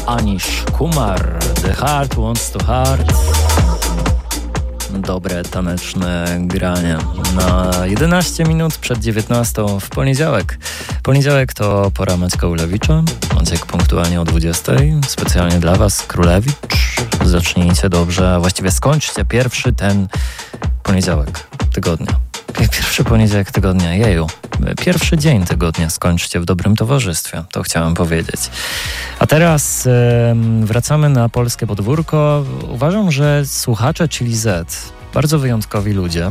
Anish Kumar, The Heart Wants to Heart. Dobre taneczne granie na 11 minut przed 19 w poniedziałek. Poniedziałek to pora Maćka Ulewicza. Maciek punktualnie o 20. Specjalnie dla Was, Królewicz. Zacznijcie dobrze, a właściwie skończcie pierwszy ten poniedziałek tygodnia. Pierwszy poniedziałek tygodnia, jeju. Pierwszy dzień tygodnia skończcie w dobrym towarzystwie, to chciałem powiedzieć. A teraz wracamy na polskie podwórko. Uważam, że słuchacze Chili Z, bardzo wyjątkowi ludzie,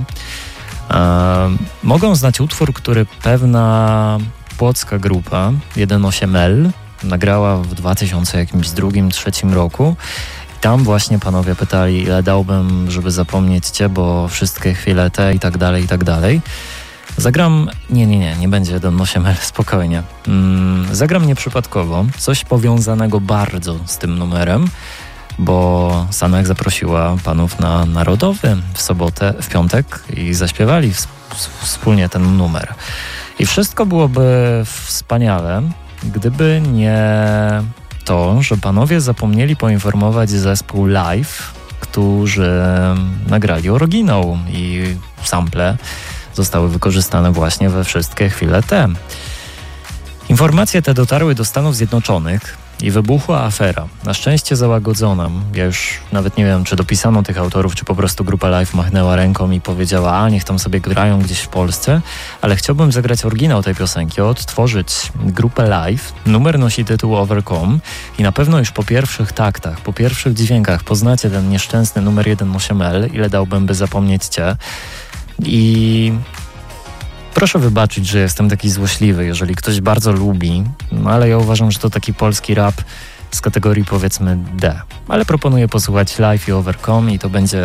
mogą znać utwór, który pewna płocka grupa 18L nagrała w 2002-2003 roku. Tam właśnie panowie pytali, ile dałbym, żeby zapomnieć Cię, bo wszystkie chwile te i tak dalej, i tak dalej. Zagram... Nie będzie 18L, spokojnie. Zagram nieprzypadkowo, coś powiązanego bardzo z tym numerem, bo Sanek zaprosiła panów na Narodowy w sobotę, w piątek i zaśpiewali wspólnie ten numer. I wszystko byłoby wspaniale, gdyby nie to, że panowie zapomnieli poinformować zespół Live, którzy nagrali oryginał i sample zostały wykorzystane właśnie we wszystkie chwile te. Informacje te dotarły do Stanów Zjednoczonych i wybuchła afera. Na szczęście załagodzona. Ja już nawet nie wiem, czy dopisano tych autorów, czy po prostu grupa Live machnęła ręką i powiedziała, a niech tam sobie grają gdzieś w Polsce, ale chciałbym zagrać oryginał tej piosenki, odtworzyć grupę Live. Numer nosi tytuł Overcome i na pewno już po pierwszych taktach, po pierwszych dźwiękach poznacie ten nieszczęsny numer 18L, ile dałbym, by zapomnieć Cię. I proszę wybaczyć, że jestem taki złośliwy, jeżeli ktoś bardzo lubi, no ale ja uważam, że to taki polski rap z kategorii powiedzmy D. Ale proponuję posłuchać Live i Overcome i to będzie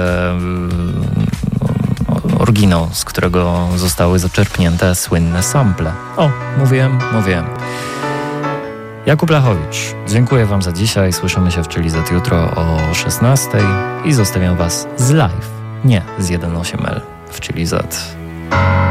oryginał, z którego zostały zaczerpnięte słynne sample. O, mówiłem. Jakub Lachowicz, dziękuję Wam za dzisiaj. Słyszymy się w Chili Z jutro o 16 i zostawiam Was z Live, nie z 18L w Chili Z.